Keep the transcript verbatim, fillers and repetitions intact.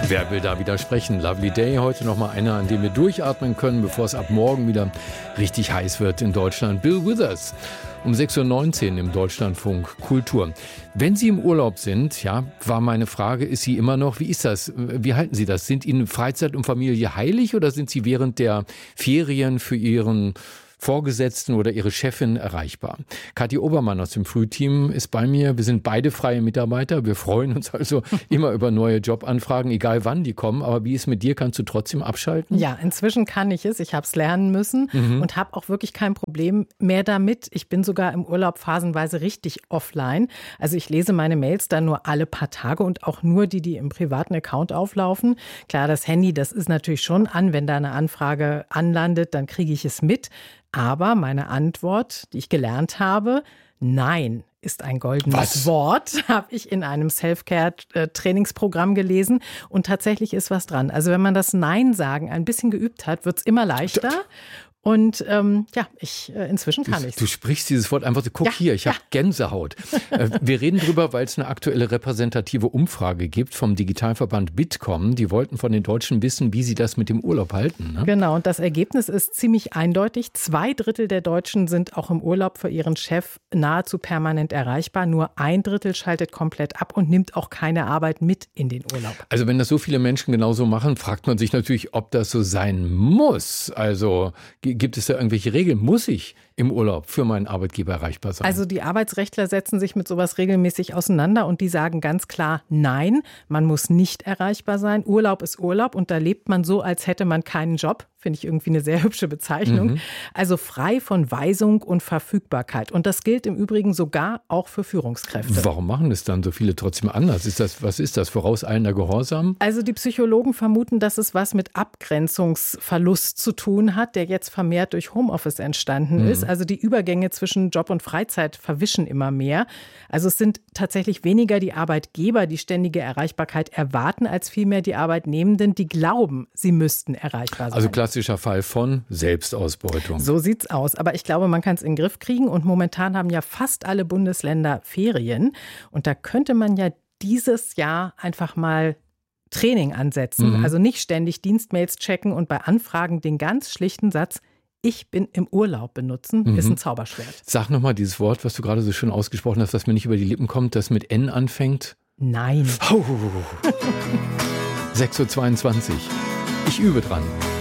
Wer will da widersprechen? Lovely Day, heute nochmal einer, an dem wir durchatmen können, bevor es ab morgen wieder richtig heiß wird in Deutschland. Bill Withers um sechs Uhr neunzehn im Deutschlandfunk Kultur. Wenn Sie im Urlaub sind, ja, war meine Frage, ist Sie immer noch, wie ist das? Wie halten Sie das? Sind Ihnen Freizeit und Familie heilig oder sind Sie während der Ferien für Ihren Vorgesetzten oder Ihre Chefin erreichbar? Kathi Obermann aus dem Frühteam ist bei mir. Wir sind beide freie Mitarbeiter. Wir freuen uns also immer über neue Jobanfragen, egal wann die kommen. Aber wie ist mit dir? Kannst du trotzdem abschalten? Ja, inzwischen kann ich es. Ich habe es lernen müssen mhm. und habe auch wirklich kein Problem mehr damit. Ich bin sogar im Urlaub phasenweise richtig offline. Also ich lese meine Mails dann nur alle paar Tage und auch nur die, die im privaten Account auflaufen. Klar, das Handy, das ist natürlich schon an. Wenn da eine Anfrage anlandet, dann kriege ich es mit. Aber meine Antwort, die ich gelernt habe, nein, ist ein goldenes was? Wort, habe ich in einem Self-Care-Trainingsprogramm gelesen. Und tatsächlich ist was dran. Also wenn man das Nein-Sagen ein bisschen geübt hat, wird es immer leichter. Und ähm, ja, ich äh, inzwischen kann ich es. Du sprichst dieses Wort einfach so, guck ja, hier, ich ja. habe Gänsehaut. äh, wir reden drüber, weil es eine aktuelle repräsentative Umfrage gibt vom Digitalverband Bitkom. Die wollten von den Deutschen wissen, wie sie das mit dem Urlaub halten. Ne? Genau, und das Ergebnis ist ziemlich eindeutig. Zwei Drittel der Deutschen sind auch im Urlaub für ihren Chef nahezu permanent erreichbar. Nur ein Drittel schaltet komplett ab und nimmt auch keine Arbeit mit in den Urlaub. Also wenn das so viele Menschen genauso machen, fragt man sich natürlich, ob das so sein muss. Also gibt es da irgendwelche Regeln? Muss ich im Urlaub für meinen Arbeitgeber erreichbar sein? Also die Arbeitsrechtler setzen sich mit sowas regelmäßig auseinander und die sagen ganz klar, nein, man muss nicht erreichbar sein. Urlaub ist Urlaub und da lebt man so, als hätte man keinen Job. Finde ich irgendwie eine sehr hübsche Bezeichnung. Mhm. Also frei von Weisung und Verfügbarkeit. Und das gilt im Übrigen sogar auch für Führungskräfte. Warum machen das dann so viele trotzdem anders? Ist das, was ist das, vorauseilender Gehorsam? Also die Psychologen vermuten, dass es was mit Abgrenzungsverlust zu tun hat, der jetzt vermehrt durch Homeoffice entstanden mhm. ist. Also die Übergänge zwischen Job und Freizeit verwischen immer mehr. Also es sind tatsächlich weniger die Arbeitgeber, die ständige Erreichbarkeit erwarten, als vielmehr die Arbeitnehmenden, die glauben, sie müssten erreichbar sein. Also klassischer Fall von Selbstausbeutung. So sieht's aus. Aber ich glaube, man kann es in den Griff kriegen. Und momentan haben ja fast alle Bundesländer Ferien. Und da könnte man ja dieses Jahr einfach mal Training ansetzen. Mhm. Also nicht ständig Dienstmails checken und bei Anfragen den ganz schlichten Satz, ich bin im Urlaub benutzen, mhm. ist ein Zauberschwert. Sag nochmal dieses Wort, was du gerade so schön ausgesprochen hast, was mir nicht über die Lippen kommt, das mit N anfängt. Nein. Oh. sechs Uhr zweiundzwanzig. Ich übe dran.